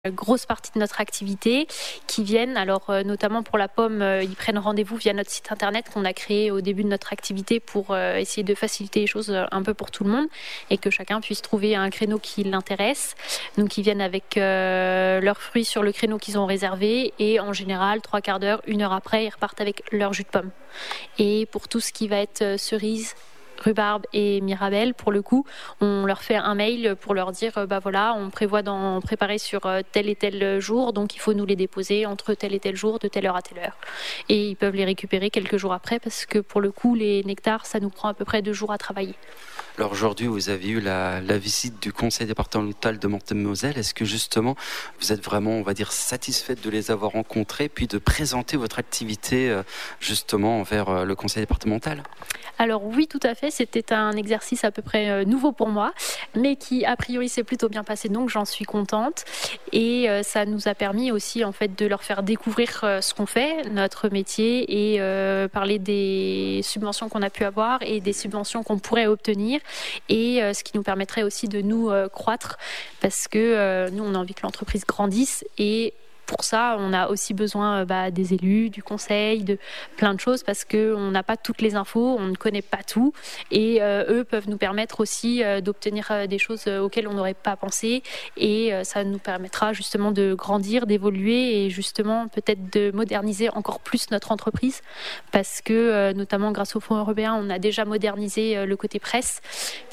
grosse partie de notre activité qui viennent, alors notamment pour la pomme, ils prennent rendez-vous via notre site internet qu'on a créé au début de notre activité pour essayer de faciliter les choses un peu pour tout le monde et que chacun puisse trouver un créneau qui l'intéresse. Donc ils viennent avec leurs fruits sur le créneau qu'ils ont réservé et en général 3/4 d'heure, 1 heure après, ils repartent avec leur jus de pomme. Et pour tout ce qui va être cerise, rhubarbe et mirabelle, pour le coup, on leur fait un mail pour leur dire voilà, on prévoit d'en préparer sur tel et tel jour, donc il faut nous les déposer entre tel et tel jour, de telle heure à telle heure. Et ils peuvent les récupérer quelques jours après parce que pour le coup, les nectars, ça nous prend à peu près 2 jours à travailler. Alors aujourd'hui, vous avez eu la visite du conseil départemental de Meurthe-et-Moselle. Est-ce que justement, vous êtes vraiment, on va dire, satisfaite de les avoir rencontrés, puis de présenter votre activité justement envers le conseil départemental ? Alors oui, tout à fait, c'était un exercice à peu près nouveau pour moi, mais qui a priori s'est plutôt bien passé, donc j'en suis contente. Et ça nous a permis aussi en fait de leur faire découvrir ce qu'on fait, notre métier, et parler des subventions qu'on a pu avoir et des subventions qu'on pourrait obtenir, et ce qui nous permettrait aussi de nous croître, parce que nous on a envie que l'entreprise grandisse, et pour ça, on a aussi besoin des élus, du conseil, de plein de choses, parce qu'on n'a pas toutes les infos, on ne connaît pas tout, et eux peuvent nous permettre aussi d'obtenir des choses auxquelles on n'aurait pas pensé, et ça nous permettra justement de grandir, d'évoluer, et justement peut-être de moderniser encore plus notre entreprise, parce que notamment grâce au Fonds européen, on a déjà modernisé le côté presse,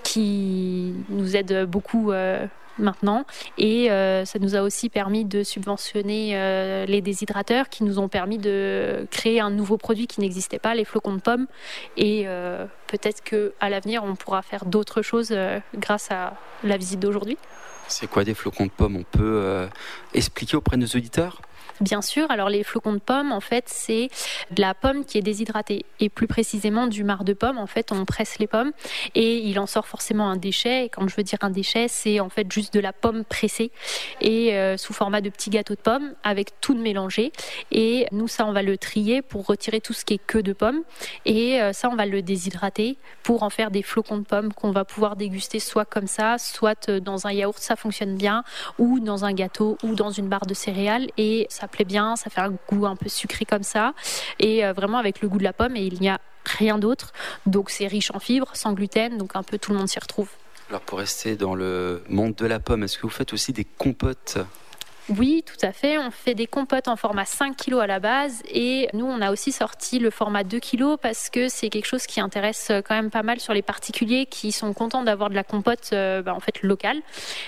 qui nous aide beaucoup maintenant, et ça nous a aussi permis de subventionner les déshydrateurs qui nous ont permis de créer un nouveau produit qui n'existait pas, les flocons de pommes, et peut-être qu'à l'avenir on pourra faire d'autres choses grâce à la visite d'aujourd'hui. C'est quoi des flocons de pommes ? On peut expliquer auprès de nos auditeurs ? Bien sûr, alors les flocons de pommes, en fait, c'est de la pomme qui est déshydratée, et plus précisément du marc de pomme. En fait, on presse les pommes et il en sort forcément un déchet. Et quand je veux dire un déchet, c'est en fait juste de la pomme pressée et sous format de petits gâteaux de pommes avec tout mélangé. Et nous, ça, on va le trier pour retirer tout ce qui est queue de pomme. Et ça, on va le déshydrater pour en faire des flocons de pommes qu'on va pouvoir déguster soit comme ça, soit dans un yaourt, ça fonctionne bien, ou dans un gâteau, ou dans une barre de céréales. Et ça plaît bien, ça fait un goût un peu sucré comme ça, et vraiment avec le goût de la pomme, et il n'y a rien d'autre. Donc c'est riche en fibres, sans gluten, donc un peu tout le monde s'y retrouve. Alors pour rester dans le monde de la pomme, est-ce que vous faites aussi des compotes ? Oui, tout à fait. On fait des compotes en format 5 kg à la base, et nous, on a aussi sorti le format 2 kg parce que c'est quelque chose qui intéresse quand même pas mal sur les particuliers qui sont contents d'avoir de la compote en fait locale.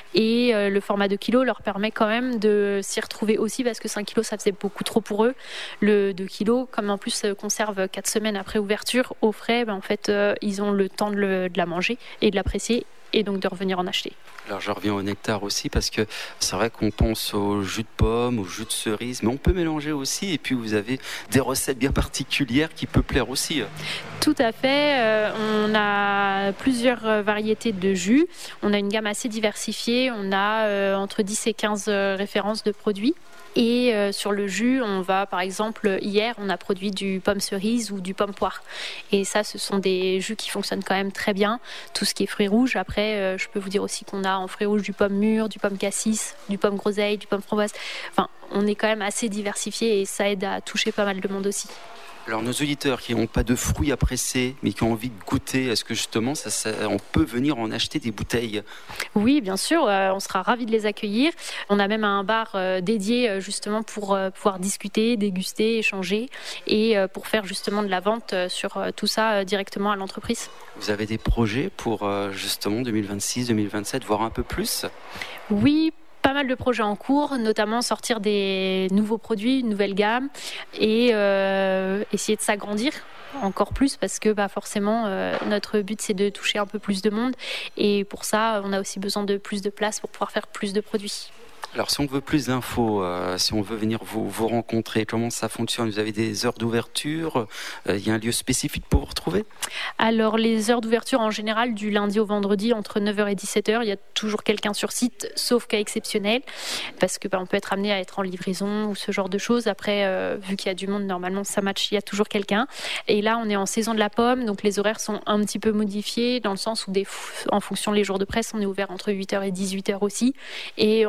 Et le format 2 kg leur permet quand même de s'y retrouver aussi, parce que 5 kg, ça faisait beaucoup trop pour eux. Le 2 kg, comme en plus conserve 4 semaines après ouverture au frais, en fait, ils ont le temps de la manger et de l'apprécier, et donc de revenir en acheter. Alors je reviens au nectar aussi, parce que c'est vrai qu'on pense au jus de pomme, au jus de cerise, mais on peut mélanger aussi, et puis vous avez des recettes bien particulières qui peuvent plaire aussi. Tout à fait, on a plusieurs variétés de jus, on a une gamme assez diversifiée, on a entre 10 et 15 références de produits. Et sur le jus, on va, par exemple, hier, on a produit du pomme cerise ou du pomme poire. Et ça, ce sont des jus qui fonctionnent quand même très bien. Tout ce qui est fruits rouges. Après, je peux vous dire aussi qu'on a en fruits rouges du pomme mûr, du pomme cassis, du pomme groseille, du pomme framboise. Enfin, on est quand même assez diversifié, et ça aide à toucher pas mal de monde aussi. Alors nos auditeurs qui n'ont pas de fruits à presser, mais qui ont envie de goûter, est-ce que justement on peut venir en acheter des bouteilles ? Oui, bien sûr, on sera ravis de les accueillir. On a même un bar dédié justement pour pouvoir discuter, déguster, échanger, et pour faire justement de la vente sur tout ça directement à l'entreprise. Vous avez des projets pour justement 2026, 2027, voire un peu plus ? Oui, pas mal de projets en cours, notamment sortir des nouveaux produits, une nouvelle gamme, et essayer de s'agrandir encore plus, parce que forcément notre but, c'est de toucher un peu plus de monde, et pour ça on a aussi besoin de plus de place pour pouvoir faire plus de produits. Alors si on veut plus d'infos, si on veut venir vous rencontrer, comment ça fonctionne ? Vous avez des heures d'ouverture ? Il y a un lieu spécifique pour vous retrouver ? Alors les heures d'ouverture en général du lundi au vendredi entre 9h et 17h, il y a toujours quelqu'un sur site, sauf cas exceptionnel, parce que on peut être amené à être en livraison ou ce genre de choses. Après, vu qu'il y a du monde, normalement ça match, il y a toujours quelqu'un. Et là on est en saison de la pomme, donc les horaires sont un petit peu modifiés, dans le sens où en fonction des jours de presse, on est ouvert entre 8h et 18h aussi, et on peut être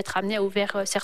être amené à ouvrir